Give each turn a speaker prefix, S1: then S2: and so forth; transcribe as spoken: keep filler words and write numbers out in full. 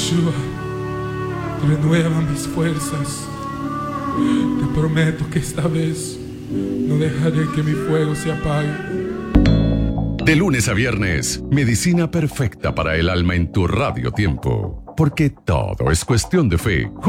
S1: Yeshua, renueva mis fuerzas. Te prometo que esta vez no dejaré que mi fuego se apague.
S2: De lunes a viernes, medicina perfecta para el alma en tu Radio Tiempo. Porque todo es cuestión de fe.